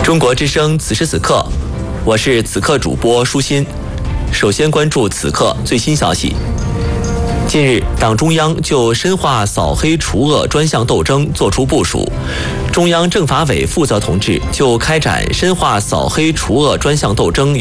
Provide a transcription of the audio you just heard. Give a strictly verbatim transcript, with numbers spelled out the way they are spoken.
中国之声此时此刻，我是此刻主播舒心。首先关注此刻最新消息。近日，党中央就深化扫黑除恶专项斗争作出部署。中央政法委负责同志就开展深化扫黑除恶专项斗争